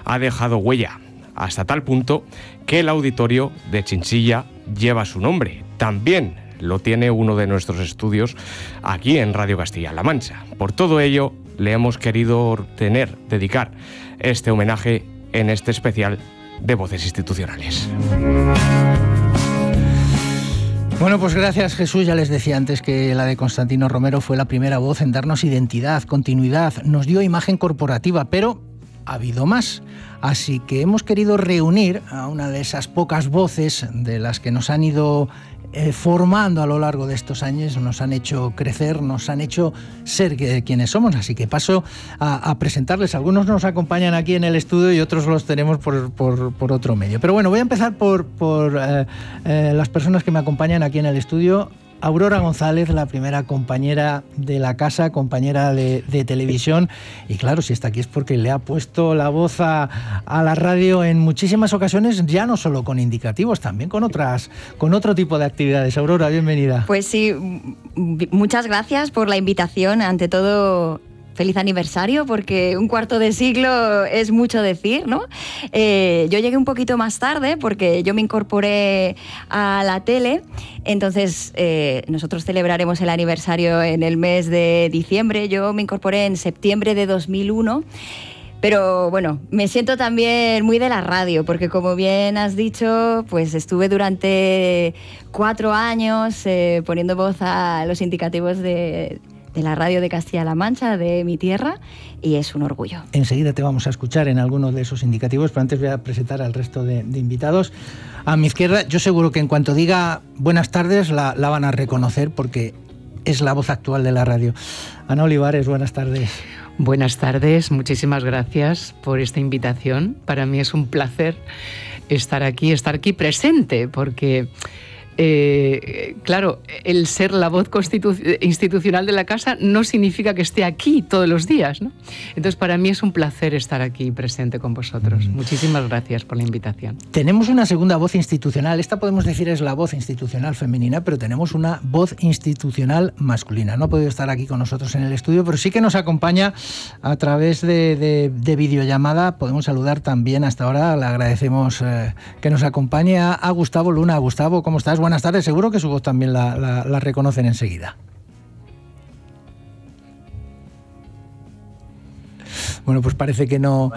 ha dejado huella, hasta tal punto que el auditorio de Chinchilla lleva su nombre. También lo tiene uno de nuestros estudios aquí en Radio Castilla-La Mancha. Por todo ello, le hemos querido dedicar este homenaje en este especial de Voces Institucionales. Bueno, pues gracias, Jesús. Ya les decía antes que la de Constantino Romero fue la primera voz en darnos identidad, continuidad, nos dio imagen corporativa, pero ha habido más. Así que hemos querido reunir a una de esas pocas voces de las que nos han ido formando a lo largo de estos años, nos han hecho crecer, nos han hecho ser quienes somos. Así que paso a presentarles. Algunos nos acompañan aquí en el estudio y otros los tenemos por otro medio. Pero bueno, voy a empezar por las personas que me acompañan aquí en el estudio. Aurora González, la primera compañera de la casa, compañera de televisión, y claro, si está aquí es porque le ha puesto la voz a la radio en muchísimas ocasiones, ya no solo con indicativos, también con otro tipo de actividades. Aurora, bienvenida. Pues sí, muchas gracias por la invitación. Ante todo, feliz aniversario, porque un cuarto de siglo es mucho decir, ¿no? Yo llegué un poquito más tarde porque yo me incorporé a la tele, entonces nosotros celebraremos el aniversario en el mes de diciembre. Yo me incorporé en septiembre de 2001. Pero bueno, me siento también muy de la radio, porque como bien has dicho, pues estuve durante 4 años poniendo voz a los indicativos de la radio de Castilla-La Mancha, de mi tierra, y es un orgullo. Enseguida te vamos a escuchar en algunos de esos indicativos, pero antes voy a presentar al resto de invitados. A mi izquierda, yo seguro que en cuanto diga buenas tardes la van a reconocer, porque es la voz actual de la radio. Ana Olivares, buenas tardes. Buenas tardes, muchísimas gracias por esta invitación. Para mí es un placer estar aquí presente, porque claro, el ser la voz institucional de la casa no significa que esté aquí todos los días, ¿no? Entonces, para mí es un placer estar aquí presente con vosotros. Muchísimas gracias por la invitación. Tenemos una segunda voz institucional. Esta podemos decir es la voz institucional femenina, pero tenemos una voz institucional masculina. No ha podido estar aquí con nosotros en el estudio, pero sí que nos acompaña a través de videollamada. Podemos saludar también hasta ahora. Le agradecemos que nos acompañe a Gustavo Luna. Gustavo, ¿cómo estás? Buenas tardes, seguro que su voz también la reconocen enseguida. Bueno, pues parece que no.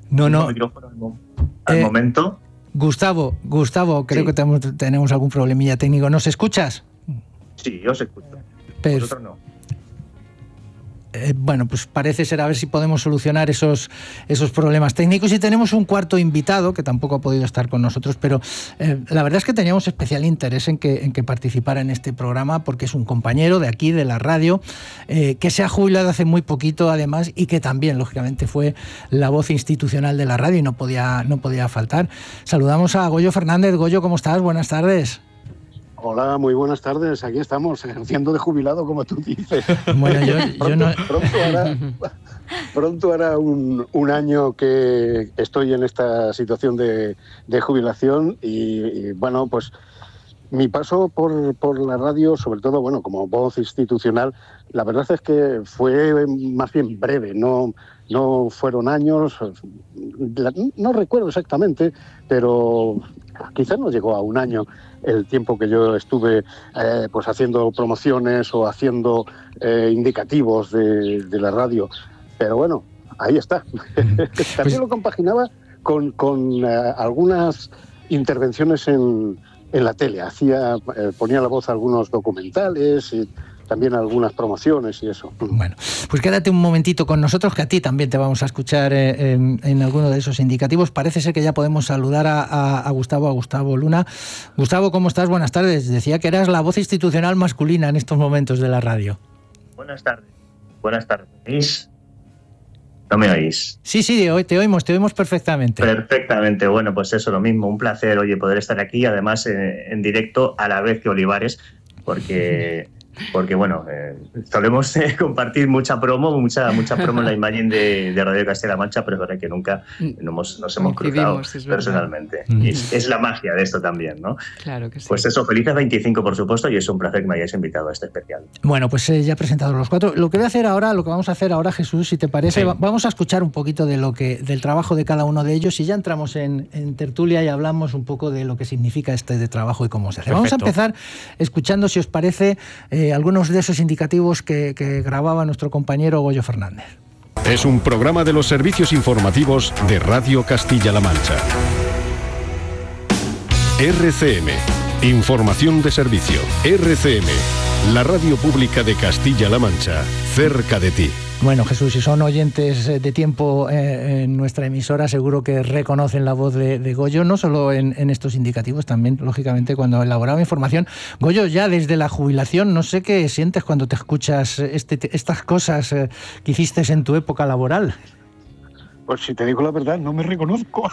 Al momento. Gustavo, creo que tenemos algún problemilla técnico. ¿Nos escuchas? Sí, yo os escucho. Vosotros no. Bueno, pues parece ser a ver si podemos solucionar esos problemas técnicos. Y tenemos un cuarto invitado que tampoco ha podido estar con nosotros, pero la verdad es que teníamos especial interés en que participara en este programa, porque es un compañero de aquí, de la radio, que se ha jubilado hace muy poquito además, y que también, lógicamente, fue la voz institucional de la radio y no podía faltar. Saludamos a Goyo Fernández. Goyo, ¿cómo estás? Buenas tardes. Hola, muy buenas tardes. Aquí estamos, ejerciendo de jubilado, como tú dices. Bueno, yo no... Pronto hará un año que estoy en esta situación de jubilación y bueno, pues mi paso por la radio, sobre todo, bueno, como voz institucional, la verdad es que fue más bien breve, no fueron años, no recuerdo exactamente, pero quizás no llegó a un año el tiempo que yo estuve pues haciendo promociones o haciendo indicativos de la radio. Pero bueno, ahí está. También lo compaginaba con algunas intervenciones en la tele. Ponía la voz a algunos documentales y también algunas promociones y eso. Bueno, pues quédate un momentito con nosotros, que a ti también te vamos a escuchar en alguno de esos indicativos. Parece ser que ya podemos saludar a Gustavo Luna. Gustavo, ¿cómo estás? Buenas tardes. Decía que eras la voz institucional masculina en estos momentos de la radio. Buenas tardes. ¿Oís? ¿No me oís? Sí, te oímos perfectamente. Perfectamente. Bueno, pues eso, lo mismo. Un placer, poder estar aquí, además en directo, a la vez que Olivares, porque porque bueno, solemos compartir mucha promo en la imagen de Radio Castilla-La Mancha, pero es verdad que nunca nos hemos cruzado personalmente. Es la magia de esto también, ¿no? Claro que sí. Pues eso, felices 25, por supuesto, y es un placer que me hayáis invitado a este especial. Bueno, pues ya he presentado los 4. Lo que vamos a hacer ahora, Jesús, si te parece, sí. Vamos a escuchar un poquito del trabajo de cada uno de ellos y ya entramos en tertulia y hablamos un poco de lo que significa de trabajo y cómo se hace. Perfecto. Vamos a empezar escuchando, si os parece, algunos de esos indicativos que grababa nuestro compañero Goyo Fernández. Es un programa de los servicios informativos de Radio Castilla-La Mancha. RCM, información de servicio. RCM, la radio pública de Castilla-La Mancha, cerca de ti. Bueno, Jesús, si son oyentes de tiempo en nuestra emisora, seguro que reconocen la voz de Goyo, no solo en estos indicativos, también, lógicamente, cuando elaboraba información. Goyo, ya desde la jubilación, no sé qué sientes cuando te escuchas estas cosas que hiciste en tu época laboral. Pues si te digo la verdad, no me reconozco.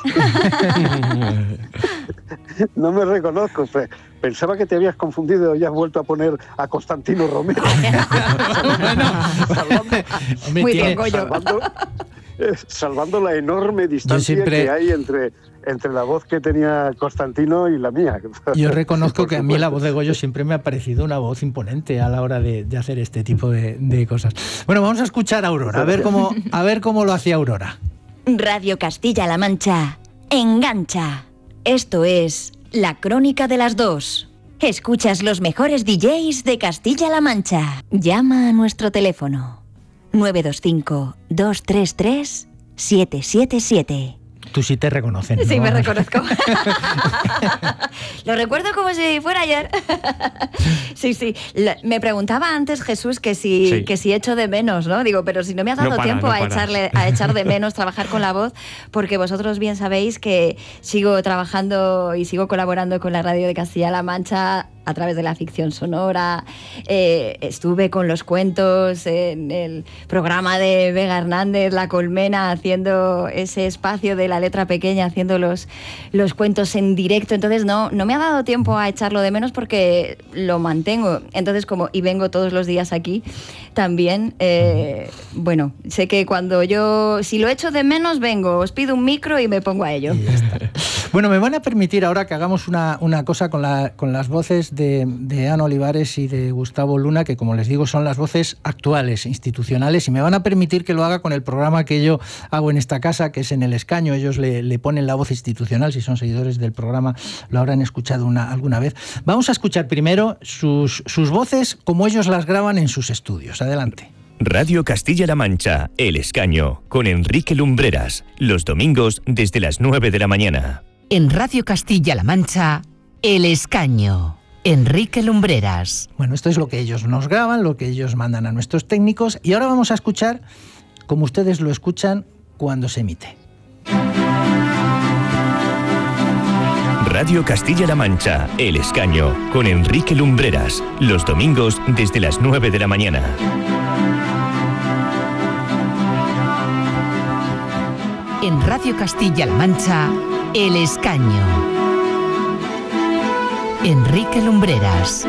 No me reconozco. Pensaba que te habías confundido y has vuelto a poner a Constantino Romero. Muy bien, Goyo. Salvando la enorme distancia que hay entre la voz que tenía Constantino y la mía. Yo reconozco que a mí la voz de Goyo siempre me ha parecido una voz imponente a la hora de hacer este tipo de cosas. Bueno, vamos a escuchar a Aurora, a ver cómo lo hacía Aurora. Radio Castilla-La Mancha engancha. Esto es La Crónica de las 2. Escuchas los mejores DJs de Castilla-La Mancha. Llama a nuestro teléfono 925-233-777. Tú sí te reconocen, ¿no? Sí, me reconozco. Lo recuerdo como si fuera ayer. Sí. Me preguntaba antes, Jesús, que si echo de menos, ¿no? Digo, pero si no me has dado tiempo a echar de menos trabajar con la voz, porque vosotros bien sabéis que sigo trabajando y sigo colaborando con la radio de Castilla-La Mancha a través de la ficción sonora. Estuve con los cuentos en el programa de Vega Hernández, La Colmena, haciendo ese espacio de la letra pequeña, haciendo los cuentos en directo. Entonces no me ha dado tiempo a echarlo de menos porque lo mantengo. Entonces, y vengo todos los días aquí también, bueno, sé que si lo echo de menos, vengo, os pido un micro y me pongo a ello. Bueno, me van a permitir ahora que hagamos una cosa con las voces de Ana Olivares y de Gustavo Luna, que como les digo son las voces actuales, institucionales, y me van a permitir que lo haga con el programa que yo hago en esta casa, que es En el Escaño. Ellos le ponen la voz institucional, si son seguidores del programa lo habrán escuchado alguna vez. Vamos a escuchar primero sus voces como ellos las graban en sus estudios. Adelante. Radio Castilla-La Mancha, El Escaño, con Enrique Lumbreras, los domingos desde las 9 de la mañana. En Radio Castilla-La Mancha, El Escaño, Enrique Lumbreras. Bueno, esto es lo que ellos nos graban, lo que ellos mandan a nuestros técnicos, y ahora vamos a escuchar como ustedes lo escuchan cuando se emite. Radio Castilla-La Mancha, El Escaño, con Enrique Lumbreras, los domingos desde las 9 de la mañana. En Radio Castilla-La Mancha, El Escaño. Enrique Lumbreras.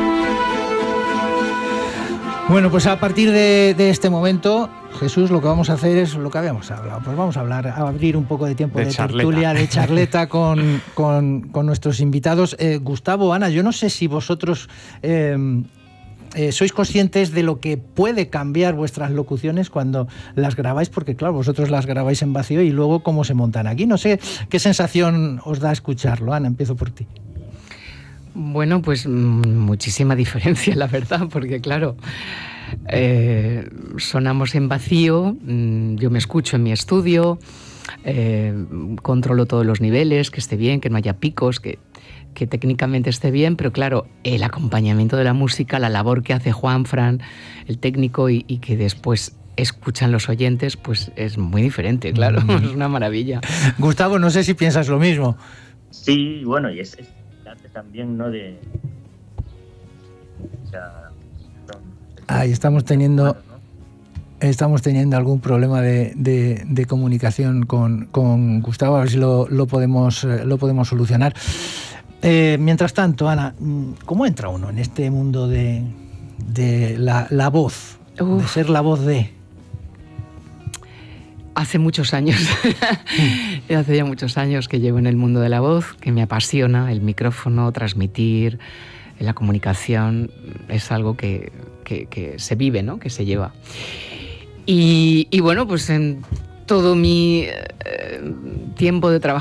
Bueno, pues a partir de este momento, Jesús, lo que vamos a hacer es lo que habíamos hablado. Pues vamos a abrir un poco de tiempo de tertulia, de charleta con nuestros invitados. Gustavo, Ana, yo no sé si vosotros sois conscientes de lo que puede cambiar vuestras locuciones cuando las grabáis, porque claro, vosotros las grabáis en vacío y luego cómo se montan aquí. No sé qué sensación os da escucharlo. Ana, empiezo por ti. Bueno, pues muchísima diferencia, la verdad, porque claro, sonamos en vacío, yo me escucho en mi estudio, controlo todos los niveles, que esté bien, que no haya picos, que técnicamente esté bien, pero claro, el acompañamiento de la música, la labor que hace Juan Fran, el técnico, y que después escuchan los oyentes, pues es muy diferente, claro, es una maravilla. Gustavo, no sé si piensas lo mismo. Sí, bueno, y es también, ¿no? Ahí estamos teniendo algún problema de comunicación con Gustavo, a ver si lo podemos solucionar. Mientras tanto, Ana, ¿cómo entra uno en este mundo de de la voz, de ser la voz de? Hace muchos años, hace ya muchos años que llevo en el mundo de la voz, que me apasiona el micrófono, transmitir, la comunicación, es algo que se vive, ¿no? Que se lleva. Y bueno, pues en todo mi tiempo de trabajo